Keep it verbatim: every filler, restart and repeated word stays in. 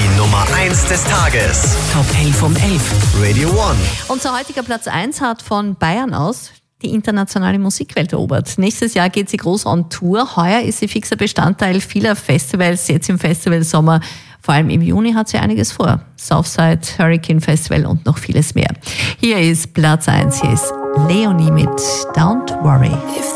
Die Nummer eins des Tages. Top elf um elf. Radio One. Unser heutiger Platz eins hat von Bayern aus die internationale Musikwelt erobert. Nächstes Jahr geht sie groß on Tour. Heuer ist sie fixer Bestandteil vieler Festivals, jetzt im Festivalsommer. Vor allem im Juni hat sie einiges vor. Southside, Hurricane Festival und noch vieles mehr. Hier ist Platz eins. Hier ist Leonie mit Don't Worry.